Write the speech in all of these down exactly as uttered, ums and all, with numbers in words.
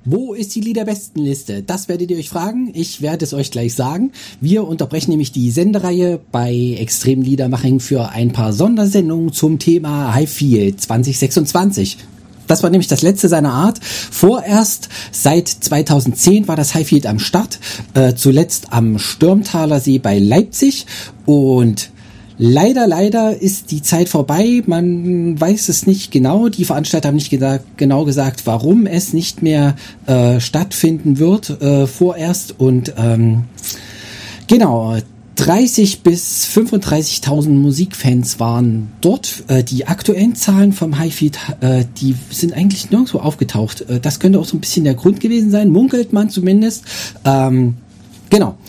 Wo ist die Liederbestenliste? Das werdet ihr euch fragen. Ich werde es euch gleich sagen. Wir unterbrechen nämlich die Sendereihe bei Extrem Liedermaching für ein paar Sondersendungen zum Thema Highfield zwanzig sechsundzwanzig. Das war nämlich das letzte seiner Art. Vorerst seit zweitausendzehn war das Highfield am Start. Äh, zuletzt am Stürmtaler See bei Leipzig. Und leider, leider ist die Zeit vorbei. Man weiß es nicht genau. Die Veranstalter haben nicht gesa- genau gesagt, warum es nicht mehr äh, stattfinden wird äh, vorerst. Und ähm, genau, dreißig bis fünfunddreißigtausend Musikfans waren dort. Äh, die aktuellen Zahlen vom Highfield, äh, die sind eigentlich nirgendwo aufgetaucht. Äh, das könnte auch so ein bisschen der Grund gewesen sein, munkelt man zumindest. Ähm, genau.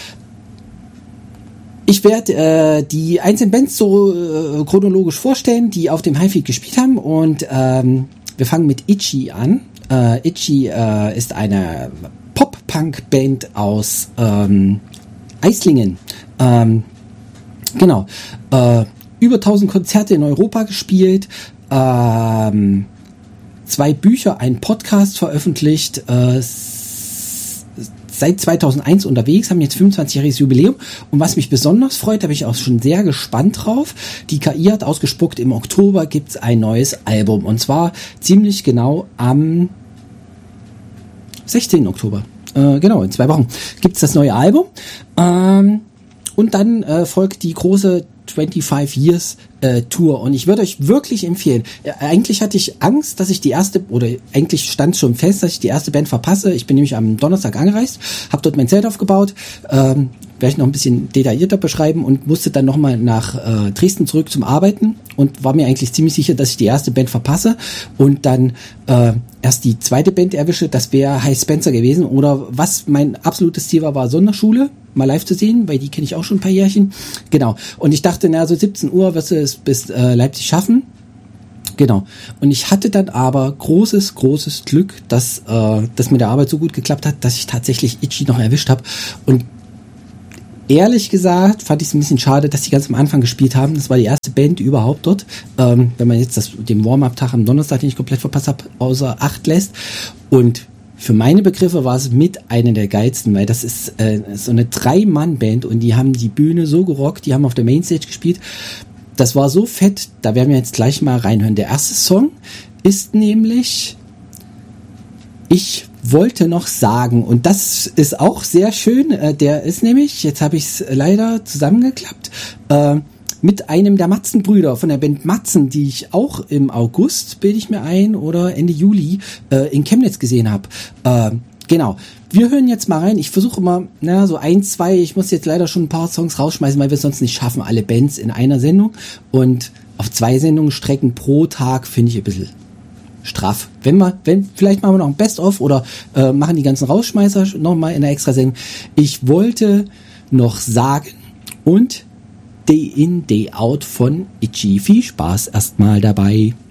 Ich werde äh, die einzelnen Bands so äh, chronologisch vorstellen, die auf dem Highfield gespielt haben. Und ähm, wir fangen mit Itchy an. Äh, Itchy äh, ist eine Pop-Punk-Band aus ähm, Eislingen. Ähm, genau. Äh, über tausend Konzerte in Europa gespielt. Ähm, zwei Bücher, ein Podcast veröffentlicht. Äh, seit zweitausendeins unterwegs, haben jetzt fünfundzwanzigjähriges Jubiläum. Und was mich besonders freut, da bin ich auch schon sehr gespannt drauf. Die K I hat ausgespuckt, im Oktober gibt's ein neues Album. Und zwar ziemlich genau am sechzehnten Oktober. Äh, genau, in zwei Wochen gibt's das neue Album. Ähm, und dann äh, folgt die große fünfundzwanzig Years äh, Tour. Und ich würde euch wirklich empfehlen, äh, eigentlich hatte ich Angst, dass ich die erste, oder eigentlich stand schon fest, dass ich die erste Band verpasse. Ich bin nämlich am Donnerstag angereist, habe dort mein Zelt aufgebaut, ähm, werde ich noch ein bisschen detaillierter beschreiben und musste dann nochmal nach äh, Dresden zurück zum Arbeiten und war mir eigentlich ziemlich sicher, dass ich die erste Band verpasse und dann äh, erst die zweite Band erwische. Das wäre High Spencer gewesen, oder was mein absolutes Ziel war, war Sonderschule mal live zu sehen, weil die kenne ich auch schon ein paar Jährchen. Genau. Und ich dachte, na, so siebzehn Uhr wirst du es bis äh, Leipzig schaffen. Genau. Und ich hatte dann aber großes, großes Glück, dass äh, das mit der Arbeit so gut geklappt hat, dass ich tatsächlich Itchy noch erwischt habe. Und ehrlich gesagt fand ich es ein bisschen schade, dass die ganz am Anfang gespielt haben. Das war die erste Band überhaupt dort. Ähm, wenn man jetzt das, den Warm-Up-Tag am Donnerstag, den ich komplett verpasst habe, außer Acht lässt. Und für meine Begriffe war es mit einer der geilsten, weil das ist äh, so eine Drei-Mann-Band und die haben die Bühne so gerockt, die haben auf der Mainstage gespielt. Das war so fett, da werden wir jetzt gleich mal reinhören. Der erste Song ist nämlich Ich wollte noch sagen, und das ist auch sehr schön, äh, der ist nämlich, jetzt habe ich es leider zusammengeklappt, äh, mit einem der Matzen-Brüder von der Band Matzen, die ich auch im August, bilde ich mir ein, oder Ende Juli äh, in Chemnitz gesehen habe. Äh, genau. Wir hören jetzt mal rein. Ich versuche immer, na, so ein, zwei, ich muss jetzt leider schon ein paar Songs rausschmeißen, weil wir es sonst nicht schaffen, alle Bands in einer Sendung. Und auf zwei Sendungen strecken pro Tag finde ich ein bisschen straff. Wenn wir, wenn, vielleicht machen wir noch ein Best-of oder äh, machen die ganzen Rausschmeißer nochmal in der Extra-Sendung. Ich wollte noch sagen und Day in, Day out von Itchy. Viel Spaß erstmal dabei.